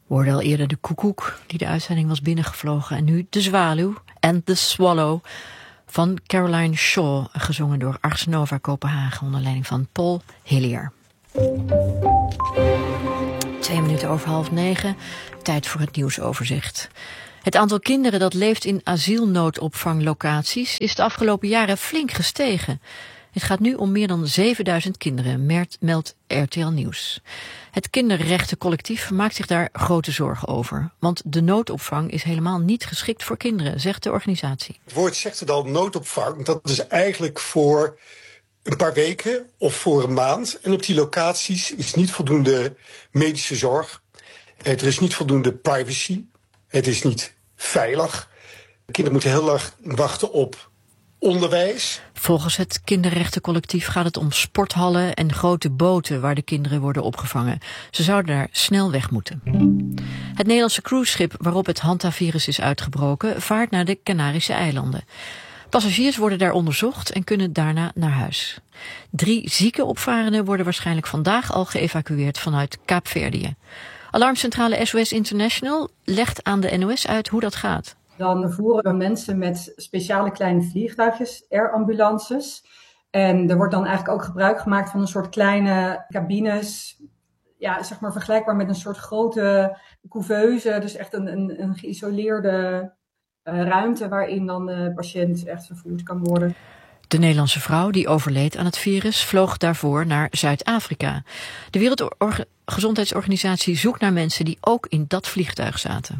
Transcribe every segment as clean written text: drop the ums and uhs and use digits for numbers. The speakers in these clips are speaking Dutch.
We hoorden al eerder de koekoek die de uitzending was binnengevlogen. En nu de zwaluw en de swallow van Caroline Shaw, gezongen door Ars Nova Kopenhagen onder leiding van Paul Hillier. 8:02, tijd voor het nieuwsoverzicht. Het aantal kinderen dat leeft in asielnoodopvanglocaties is de afgelopen jaren flink gestegen. Het gaat nu om meer dan 7000 kinderen, meldt RTL Nieuws. Het kinderrechtencollectief maakt zich daar grote zorgen over. Want de noodopvang is helemaal niet geschikt voor kinderen, zegt de organisatie. Het woord zegt het al, noodopvang. Dat is eigenlijk voor een paar weken of voor een maand. En op die locaties is niet voldoende medische zorg. Er is niet voldoende privacy. Het is niet veilig. Kinderen moeten heel erg wachten op onderwijs. Volgens het kinderrechtencollectief gaat het om sporthallen en grote boten waar de kinderen worden opgevangen. Ze zouden daar snel weg moeten. Het Nederlandse cruiseschip waarop het hantavirus is uitgebroken vaart naar de Canarische eilanden. Passagiers worden daar onderzocht en kunnen daarna naar huis. 3 zieke opvarenden worden waarschijnlijk vandaag al geëvacueerd vanuit Kaapverdië. Alarmcentrale SOS International legt aan de NOS uit hoe dat gaat. Dan voeren we mensen met speciale kleine vliegtuigjes, airambulances. En er wordt dan eigenlijk ook gebruik gemaakt van een soort kleine cabines. Ja, zeg maar vergelijkbaar met een soort grote couveuse. Dus echt een geïsoleerde ruimte waarin dan de patiënt echt vervoerd kan worden. De Nederlandse vrouw die overleed aan het virus vloog daarvoor naar Zuid-Afrika. De Wereldgezondheidsorganisatie zoekt naar mensen die ook in dat vliegtuig zaten.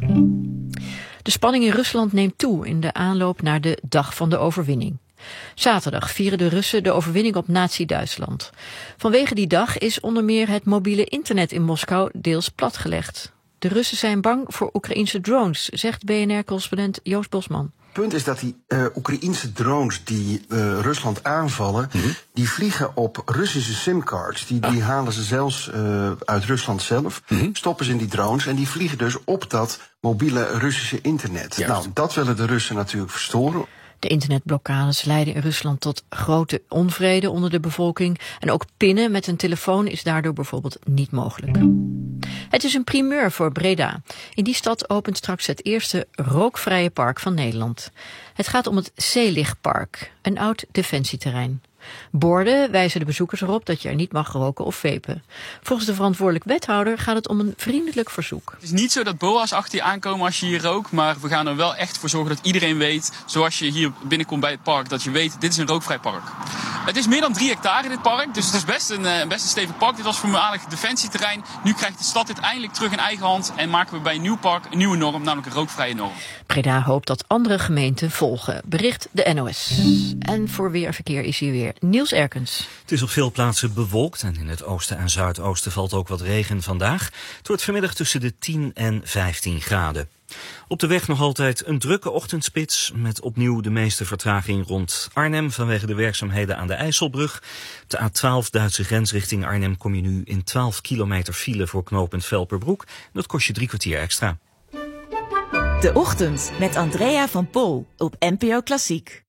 De spanning in Rusland neemt toe in de aanloop naar de Dag van de Overwinning. Zaterdag vieren de Russen de overwinning op Nazi-Duitsland. Vanwege die dag is onder meer het mobiele internet in Moskou deels platgelegd. De Russen zijn bang voor Oekraïense drones, zegt BNR-correspondent Joost Bosman. Het punt is dat die Oekraïense drones die Rusland aanvallen, die vliegen op Russische simcards. Die halen ze zelfs uit Rusland zelf, stoppen ze in die drones en die vliegen dus op dat mobiele Russische internet. Juist. Nou, dat willen de Russen natuurlijk verstoren. De internetblokkades leiden in Rusland tot grote onvrede onder de bevolking. En ook pinnen met een telefoon is daardoor bijvoorbeeld niet mogelijk. Het is een primeur voor Breda. In die stad opent straks het eerste rookvrije park van Nederland. Het gaat om het Zeelichtpark, een oud defensieterrein. Borden wijzen de bezoekers erop dat je er niet mag roken of vapen. Volgens de verantwoordelijk wethouder gaat het om een vriendelijk verzoek. Het is niet zo dat boa's achter je aankomen als je hier rookt, maar we gaan er wel echt voor zorgen dat iedereen weet, zoals je hier binnenkomt bij het park, dat je weet, dit is een rookvrij park. Het is meer dan 3 hectare dit park, dus het is best een stevig park. Dit was voormalig defensieterrein. Nu krijgt de stad dit eindelijk terug in eigen hand en maken we bij een nieuw park een nieuwe norm, namelijk een rookvrije norm. Breda hoopt dat andere gemeenten volgen, bericht de NOS. En voor weerverkeer is hier weer Niels Erkens. Het is op veel plaatsen bewolkt en in het oosten en zuidoosten valt ook wat regen vandaag. Het wordt vanmiddag tussen de 10 en 15 graden. Op de weg nog altijd een drukke ochtendspits met opnieuw de meeste vertraging rond Arnhem vanwege de werkzaamheden aan de IJsselbrug. Op de A12 Duitse grens richting Arnhem kom je nu in 12 kilometer file voor knooppunt Velperbroek. Dat kost je 3 kwartier extra. De Ochtend met Andrea van Pol op NPO Klassiek.